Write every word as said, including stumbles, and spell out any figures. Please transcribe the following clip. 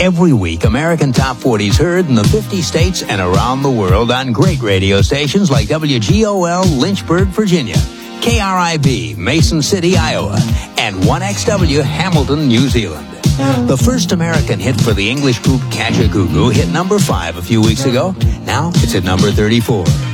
Every week, American Top forty is heard in the fifty states and around the world on great radio stations like W G O L, Lynchburg, Virginia, K R I B, Mason City, Iowa, and one X W, Hamilton, New Zealand. The first American hit for the English group Kajagoogoo hit number five a few weeks ago. Now it's at number thirty-four.